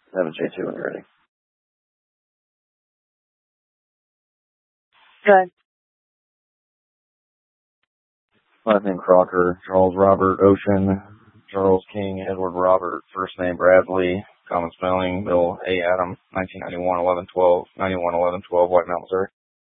Have a J2 when you're ready. Good. Last name Crocker, Charles Robert Ocean, Charles King, Edward Robert, first name Bradley, common spelling, Bill A. Adam, 1991, 11-12, 91, 11-12, White Mountain, Missouri.